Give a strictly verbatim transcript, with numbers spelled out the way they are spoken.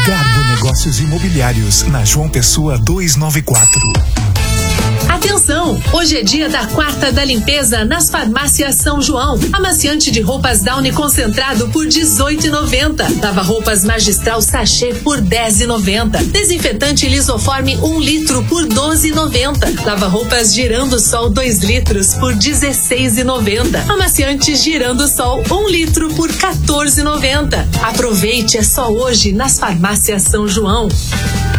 Garbo Negócios Imobiliários, na João Pessoa duzentos e noventa e quatro. Atenção! Hoje é dia da quarta da limpeza nas farmácias São João. Amaciante de roupas Downy concentrado por dezoito reais e noventa centavos. Lava-roupas Magistral Sachê por dez reais e noventa centavos. Desinfetante Lisoforme um litro por doze reais e noventa centavos. Lava-roupas Girando Sol dois litros por dezesseis reais e noventa centavos. Amaciante Girando Sol um litro por quatorze reais e noventa centavos. Aproveite, é só hoje nas farmácias São João.